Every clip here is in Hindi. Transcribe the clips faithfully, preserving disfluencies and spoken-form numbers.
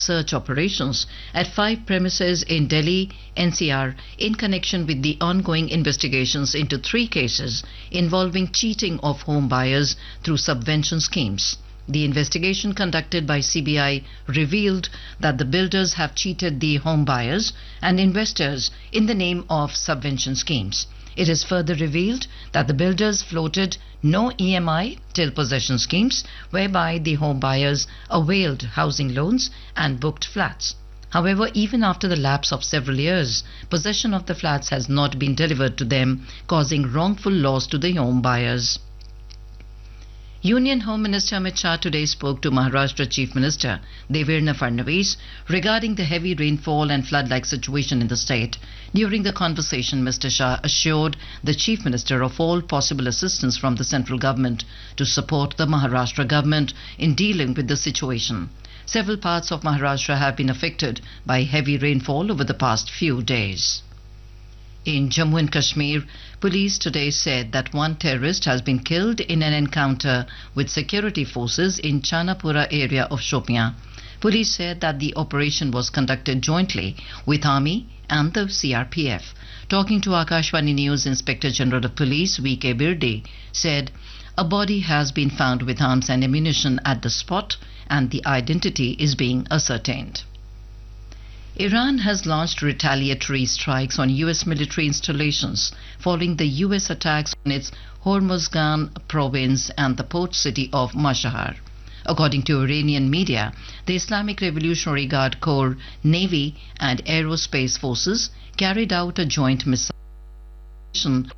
search operations at five premises in Delhi, N C R, in connection with the ongoing investigations into three cases involving cheating of home buyers through subvention schemes. The investigation conducted by C B I revealed that the builders have cheated the home buyers and investors in the name of subvention schemes. It is further revealed that the builders floated no E M I till possession schemes whereby the home buyers availed housing loans and booked flats. However, even after the lapse of several years, possession of the flats has not been delivered to them, causing wrongful loss to the home buyers. Union Home Minister Amit Shah today spoke to Maharashtra Chief Minister Deverna Fadnavis regarding the heavy rainfall and flood-like situation in the state. During the conversation, Mister Shah assured the Chief Minister of all possible assistance from the central government to support the Maharashtra government in dealing with the situation. Several parts of Maharashtra have been affected by heavy rainfall over the past few days. In Jammu and Kashmir, police today said that one terrorist has been killed in an encounter with security forces in Chanapura area of Shopian. Police said that the operation was conducted jointly with Army and the C R P F. Talking to Akashvani News, Inspector General of Police V K Birde said a body has been found with arms and ammunition at the spot and the identity is being ascertained. Iran has launched retaliatory strikes on U S military installations following the U S attacks on its Hormuzgan province and the port city of Mashhad. According to Iranian media, the Islamic Revolutionary Guard Corps, Navy and Aerospace Forces carried out a joint missile operation.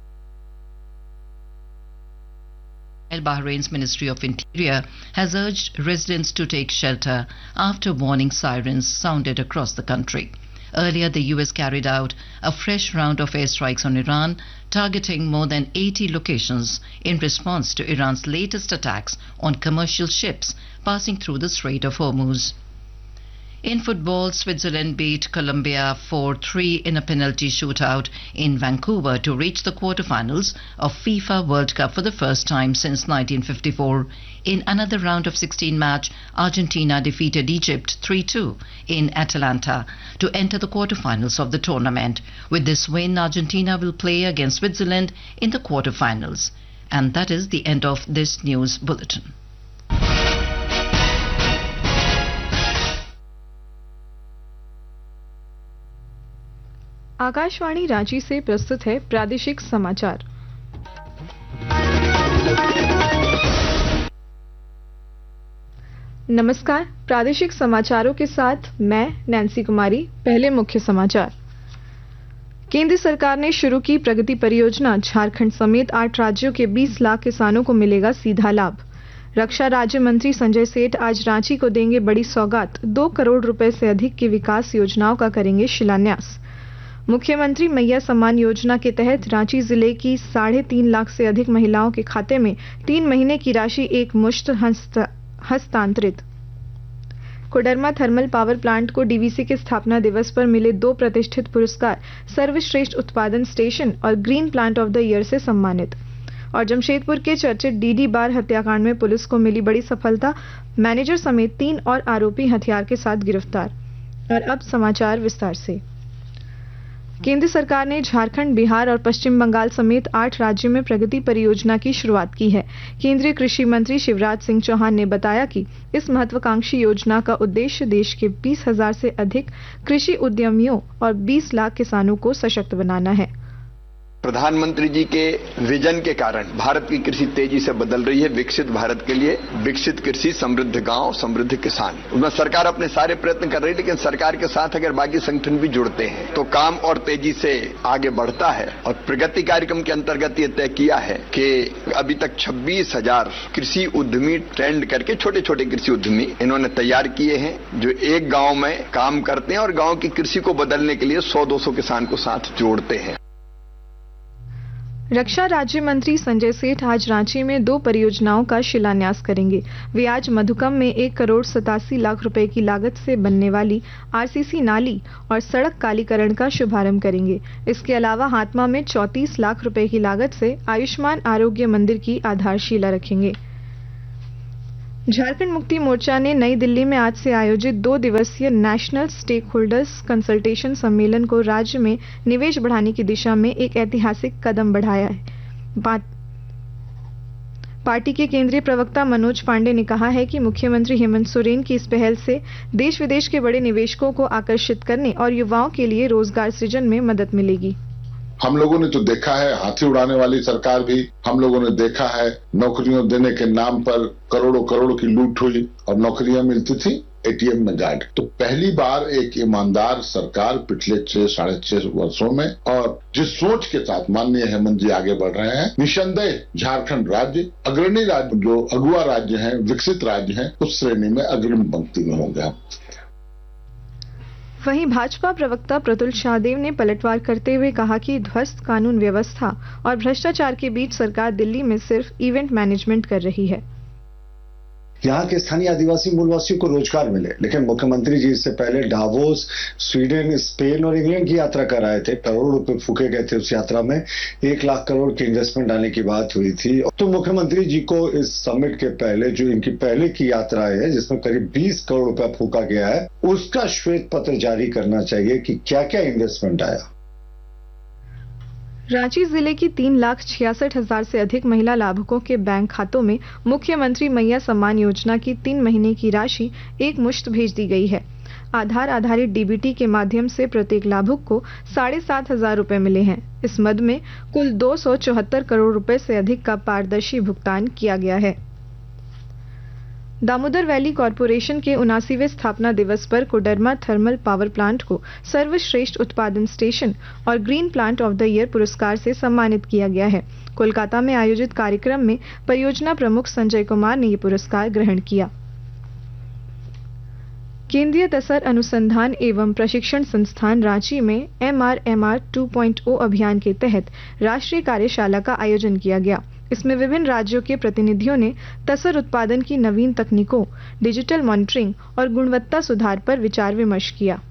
Bahrain's Ministry of Interior has urged residents to take shelter after warning sirens sounded across the country. Earlier, the U S carried out a fresh round of airstrikes on Iran, targeting more than eighty locations in response to Iran's latest attacks on commercial ships passing through the Strait of Hormuz. In football, Switzerland beat Colombia four three in a penalty shootout in Vancouver to reach the quarterfinals of FIFA World Cup for the first time since nineteen fifty-four. In another round of sixteen match, Argentina defeated Egypt three two in Atlanta to enter the quarterfinals of the tournament. With this win, Argentina will play against Switzerland in the quarterfinals. And that is the end of this news bulletin. Akashvani Ranchi से प्रस्तुत है प्रादेशिक समाचार। नमस्कार, प्रादेशिक समाचारों के साथ मैं नैंसी कुमारी। पहले मुख्य समाचार। केंद्र सरकार ने शुरू की प्रगति परियोजना, झारखंड समेत आठ राज्यों के बीस लाख किसानों को मिलेगा सीधा लाभ। रक्षा राज्य मंत्री संजय सेठ आज रांची को देंगे बड़ी सौगात, दो करोड़ रुपए से अधिक की विकास योजनाओं का करेंगे शिलान्यास। मुख्यमंत्री मैया सम्मान योजना के तहत रांची जिले की साढ़े तीन लाख से अधिक महिलाओं के खाते में तीन महीने की राशि एक मुश्त हस्तांतरित। कोडरमा थर्मल पावर प्लांट को डीवीसी के स्थापना दिवस पर मिले दो प्रतिष्ठित पुरस्कार, सर्वश्रेष्ठ उत्पादन स्टेशन और green plant of the year से सम्मानित। और जमशेदपुर के चर्चित डीडी बार हत्याकांड में पुलिस को मिली बड़ी सफलता, मैनेजर समेत तीन और आरोपी हथियार के साथ गिरफ्तार। और अब समाचार विस्तार से। केंद्र सरकार ने झारखंड, बिहार और पश्चिम बंगाल समेत आठ राज्यों में प्रगति परियोजना की शुरुआत की है। केंद्रीय कृषि मंत्री शिवराज सिंह चौहान ने बताया कि इस महत्वाकांक्षी योजना का उद्देश्य देश के बीस हजार से अधिक कृषि उद्यमियों और बीस लाख किसानों को सशक्त बनाना है। प्रधानमंत्री जी के विजन के कारण भारत की कृषि तेजी से बदल रही है। विकसित भारत के लिए विकसित कृषि, समृद्ध गांव, समृद्ध किसान, उसमें सरकार अपने सारे प्रयत्न कर रही है। लेकिन सरकार के साथ अगर बाकी संगठन भी जुड़ते हैं तो काम और तेजी से आगे बढ़ता है। और प्रगति कार्यक्रम के अंतर्गत ये तय किया है कि अभी तक छब्बीस हजार कृषि उद्यमी ट्रेंड करके छोटे छोटे कृषि उद्यमी इन्होंने तैयार किए हैं, जो एक गांव में काम करते हैं और गांव की कृषि को बदलने के लिए सौ दो सौ किसान को साथ जोड़ते हैं। रक्षा राज्य मंत्री संजय सेठ आज रांची में दो परियोजनाओं का शिलान्यास करेंगे। वे आज मधुकम में एक करोड़ सतासी लाख रुपए की लागत से बनने वाली आरसीसी नाली और सड़क कालीकरण का शुभारंभ करेंगे। इसके अलावा हातमा में चौंतीस लाख रुपए की लागत से आयुष्मान आरोग्य मंदिर की आधारशिला रखेंगे। झारखंड मुक्ति मोर्चा ने नई दिल्ली में आज से आयोजित दो दिवसीय नेशनल स्टेक होल्डर्स कंसल्टेशन सम्मेलन को राज्य में निवेश बढ़ाने की दिशा में एक ऐतिहासिक कदम बढ़ाया है। बात पार्टी के केंद्रीय प्रवक्ता मनोज पांडे ने कहा है कि मुख्यमंत्री हेमंत सोरेन की इस पहल से देश विदेश के बड़े निवेशकों को आकर्षित करने और युवाओं के लिए रोजगार सृजन में मदद मिलेगी। हम लोगों ने तो देखा है हाथी उड़ाने वाली सरकार भी, हम लोगों ने देखा है नौकरियों देने के नाम पर करोड़ों करोड़ों की लूट हुई और नौकरियां मिलती थी एटीएम में गार्ड। तो पहली बार एक ईमानदार सरकार पिछले छह साढ़े छह वर्षों में और जिस सोच के साथ माननीय हेमंत जी आगे बढ़ रहे हैं, निसंदेह झारखंड राज्य अग्रणी राज्य, जो अगुआ राज्य है, विकसित राज्य है, उस श्रेणी में अग्रिम पंक्ति में होंगे। वहीं भाजपा प्रवक्ता प्रतुल शाहदेव ने पलटवार करते हुए कहा कि ध्वस्त कानून व्यवस्था और भ्रष्टाचार के बीच सरकार दिल्ली में सिर्फ इवेंट मैनेजमेंट कर रही है। यहाँ के स्थानीय आदिवासी मूलवासियों को रोजगार मिले, लेकिन मुख्यमंत्री जी इससे पहले डावोस, स्वीडन, स्पेन और इंग्लैंड की यात्रा कर रहे थे। करोड़ों रुपए फूके गए थे उस यात्रा में। एक लाख करोड़ की इन्वेस्टमेंट आने की बात हुई थी। तो मुख्यमंत्री जी को इस समिट के पहले, जो इनकी पहले की यात्रा है जिसमें करीब बीस करोड़ रुपया फूका गया है, उसका श्वेत पत्र जारी करना चाहिए कि क्या क्या इन्वेस्टमेंट आया। रांची जिले की तीन लाख छियासठ हजार से अधिक महिला लाभुकों के बैंक खातों में मुख्यमंत्री मैया सम्मान योजना की तीन महीने की राशि एक मुश्त भेज दी गई है। आधार आधारित डीबीटी के माध्यम से प्रत्येक लाभुक को साढ़े सात हजार रुपए मिले हैं। इस मद में कुल दो सौ चौहत्तर करोड़ रुपए से अधिक का पारदर्शी भुगतान किया गया है। दामोदर वैली कॉरपोरेशन के उनासीवें स्थापना दिवस पर कोडरमा थर्मल पावर प्लांट को सर्वश्रेष्ठ उत्पादन स्टेशन और green plant of the year पुरस्कार से सम्मानित किया गया है। कोलकाता में आयोजित कार्यक्रम में परियोजना प्रमुख संजय कुमार ने ये पुरस्कार ग्रहण किया। केंद्रीय तसर अनुसंधान एवं प्रशिक्षण संस्थान रांची में M R M R two point ओ अभियान के तहत राष्ट्रीय कार्यशाला का आयोजन किया गया। इसमें विभिन्न राज्यों के प्रतिनिधियों ने तसर उत्पादन की नवीन तकनीकों, डिजिटल मॉनिटरिंग और गुणवत्ता सुधार पर विचार विमर्श किया।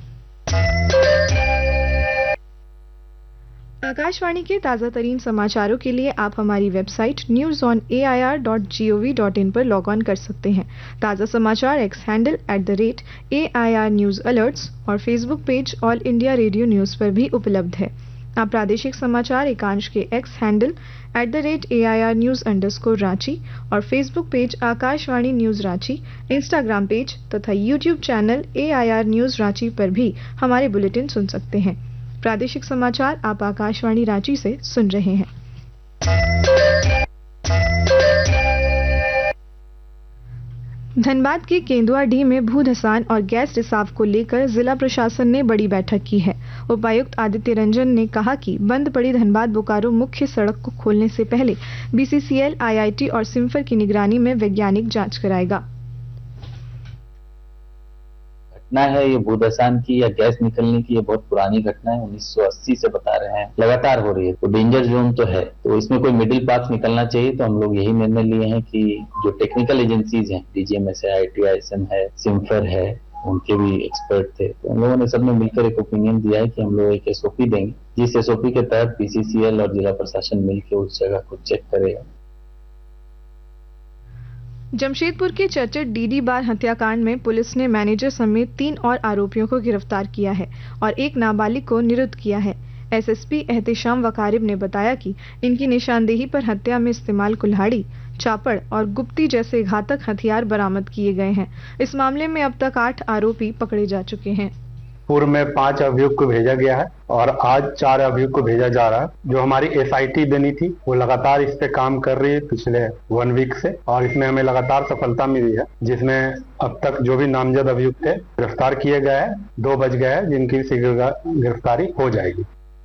आकाशवाणी के ताजा तरीन समाचारों के लिए आप हमारी website news on A I R dot G O V dot in पर लॉग ऑन कर सकते हैं। ताजा समाचार x handle at the rate A I R news alerts और Facebook page all India radio news पर भी उपलब्ध है। आप प्रादेशिक समाचार एकांश के x handle at the rate A I R news underscore Ranchi और Facebook page Akashvani news Ranchi, Instagram page तथा YouTube channel A I R news Ranchi पर भी हमारे बुलेटिन सुन सकते हैं। प्रादेशिक समाचार आप आकाशवाणी रांची से सुन रहे हैं। धनबाद के केंदुआडीह में भू धसान और गैस रिसाव को लेकर जिला प्रशासन ने बड़ी बैठक की है। उपायुक्त आदित्य रंजन ने कहा कि बंद पड़ी धनबाद बोकारो मुख्य सड़क को खोलने से पहले B C C L, I I T और सिम्फर की निगरानी में वैज्ञानिक जांच कराएगा। घटना है ये भूधसान की या गैस निकलने की, ये बहुत पुरानी घटना है, उन्नीस सौ अस्सी से बता रहे हैं, लगातार हो रही है। तो डेंजर जोन तो है, तो इसमें कोई मिडिल पाथ निकलना चाहिए। तो हम लोग यही निर्णय लिए हैं कि जो टेक्निकल एजेंसीज हैं, डी जी एम एस है, आई I T, I S M है, सिम्फर है, उनके भी एक्सपर्ट थे, तो हम लोगों ने सबने मिलकर एक ओपिनियन दिया है कि हम लोग एक एस ओ पी देंगे, जिस एस ओ पी के तहत पी सी सी एल और जिला प्रशासन मिलकर उस जगह को चेक करेगा। जमशेदपुर के चर्चित डीडी बार हत्याकांड में पुलिस ने मैनेजर समेत तीन और आरोपियों को गिरफ्तार किया है और एक नाबालिग को निरुद्ध किया है। S S P Ehtesham Waqarib ने बताया कि इनकी निशानदेही पर हत्या में इस्तेमाल कुल्हाड़ी, चापड़ और गुप्ती जैसे घातक हथियार बरामद किए गए हैं। इस मामले में अब तक आठ आरोपी पकड़े जा चुके हैं। पूर्व में पांच अभियुक्त को भेजा गया है और आज चार अभियुक्त को भेजा जा रहा है। जो हमारी एस आई टी बनी थी वो लगातार इस पे काम कर रही है पिछले वन वीक से, और इसमें हमें लगातार सफलता मिली है, जिसमें अब तक जो भी नामजद अभियुक्त थे गिरफ्तार किए गए हैं। दो बच गए हैं जिनकी शीघ्र गिरफ्तारी हो जाएगी।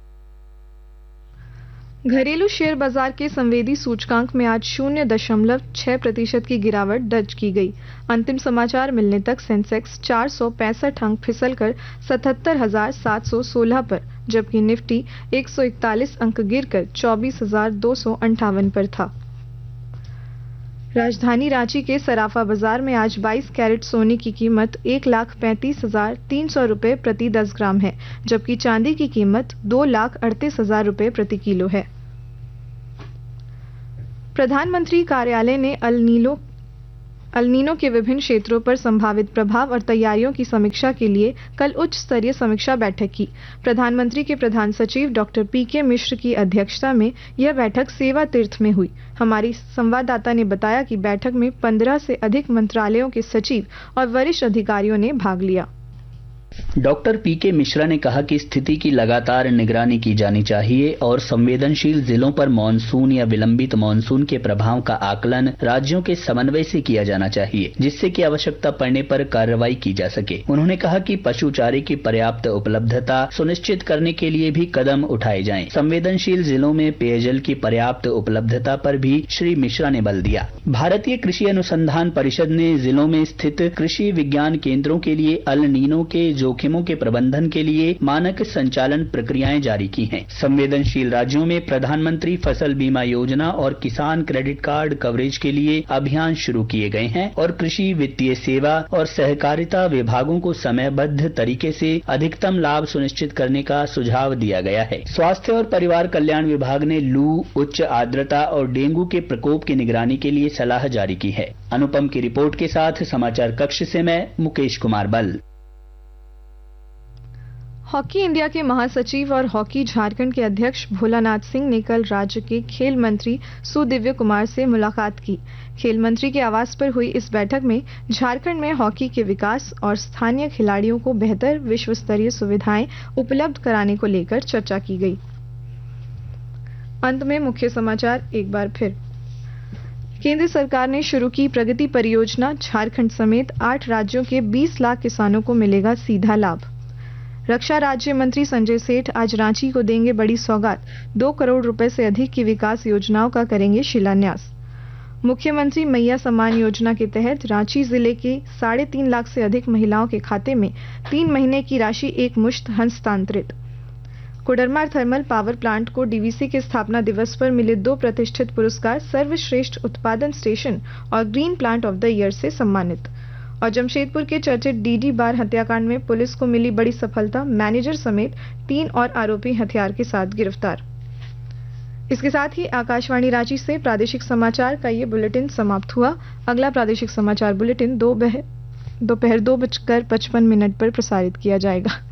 घरेलू शेयर बाजार के संवेदी सूचकांक में आज शून्य दशमलव छह प्रतिशत की गिरावट दर्ज की गई। अंतिम समाचार मिलने तक सेंसेक्स चार सौ पैंसठ अंक फिसलकर सतहत्तर हजार सात सौ सोलह पर, जबकि निफ्टी एक सौ इकतालीस अंक गिरकर चौबीस हजार दो सौ अंठावन पर था। राजधानी रांची के सराफा बाजार में आज बाईस कैरेट सोने की कीमत एक लाख पैंतीस हजार तीन सौ रुपए प्रति दस ग्राम है, जबकि चांदी की कीमत दो लाख अड़तीस हजार रुपए प्रति किलो है। प्रधानमंत्री कार्यालय ने अल नीनो अल-नीनो के विभिन्न क्षेत्रों पर संभावित प्रभाव और तैयारियों की समीक्षा के लिए कल उच्च स्तरीय समीक्षा बैठक की। प्रधानमंत्री के प्रधान सचिव डॉक्टर पी के मिश्र की अध्यक्षता में यह बैठक सेवा तीर्थ में हुई। हमारी संवाददाता ने बताया कि बैठक में पंद्रह से अधिक मंत्रालयों के सचिव और वरिष्ठ अधिकारियों ने भाग लिया। डॉक्टर पी के मिश्रा ने कहा कि स्थिति की लगातार निगरानी की जानी चाहिए और संवेदनशील जिलों पर मानसून या विलंबित मानसून के प्रभाव का आकलन राज्यों के समन्वय से किया जाना चाहिए, जिससे कि आवश्यकता पड़ने पर कार्रवाई की जा सके। उन्होंने कहा कि पशु चारे की पर्याप्त उपलब्धता सुनिश्चित करने के लिए भी कदम उठाए जाएं। संवेदनशील जिलों में पेयजल की पर्याप्त उपलब्धता पर भी श्री मिश्रा ने बल दिया। भारतीय कृषि अनुसंधान परिषद ने जिलों में स्थित कृषि विज्ञान केंद्रों के लिए अल नीनो के जोखिमों के प्रबंधन के लिए मानक संचालन प्रक्रियाएं जारी की हैं। संवेदनशील राज्यों में प्रधानमंत्री फसल बीमा योजना और किसान क्रेडिट कार्ड कवरेज के लिए अभियान शुरू किए गए हैं और कृषि वित्तीय सेवा और सहकारिता विभागों को समयबद्ध तरीके से अधिकतम लाभ सुनिश्चित करने का सुझाव दिया गया है। स्वास्थ्य और परिवार कल्याण विभाग ने लू, उच्च आर्द्रता और डेंगू के प्रकोप की निगरानी के लिए सलाह जारी की है। अनुपम की रिपोर्ट के साथ समाचार कक्ष से मैं मुकेश कुमार बल। हॉकी इंडिया के महासचिव और हॉकी झारखंड के अध्यक्ष भोलानाथ सिंह ने कल राज्य के खेल मंत्री सुदिव्य कुमार से मुलाकात की। खेल मंत्री के आवास पर हुई इस बैठक में झारखंड में हॉकी के विकास और स्थानीय खिलाड़ियों को बेहतर विश्व स्तरीय सुविधाएं उपलब्ध कराने को लेकर चर्चा की गई। अंत में मुख्य समाचार एक बार फिर। केंद्र सरकार ने शुरू की प्रगति परियोजना, झारखंड समेत आठ राज्यों के बीस लाख किसानों को मिलेगा सीधा लाभ। रक्षा राज्य मंत्री संजय सेठ आज रांची को देंगे बड़ी सौगात, दो करोड़ रुपए से अधिक की विकास योजनाओं का करेंगे शिलान्यास। मुख्यमंत्री मैया सम्मान योजना के तहत रांची जिले के साढ़े तीन लाख से अधिक महिलाओं के खाते में तीन महीने की राशि एक मुश्त हस्तांतरित। कोडरमा थर्मल पावर प्लांट को डीवीसी के स्थापना दिवस पर मिले दो प्रतिष्ठित पुरस्कार सर्वश्रेष्ठ उत्पादन स्टेशन और green plant of the year से सम्मानित। और जमशेदपुर के चर्चित डीडी बार हत्याकांड में पुलिस को मिली बड़ी सफलता, मैनेजर समेत तीन और आरोपी हथियार के साथ गिरफ्तार। इसके साथ ही आकाशवाणी रांची से प्रादेशिक समाचार का ये बुलेटिन समाप्त हुआ। अगला प्रादेशिक समाचार बुलेटिन दोपहर दो बजकर पचपन मिनट पर प्रसारित किया जाएगा।